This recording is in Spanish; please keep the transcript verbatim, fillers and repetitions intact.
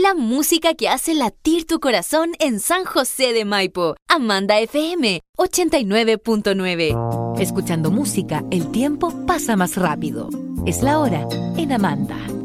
La música que hace latir tu corazón en San José de Maipo. Amanda F M ochenta y nueve punto nueve. Escuchando música, el tiempo pasa más rápido. Es la hora en Amanda.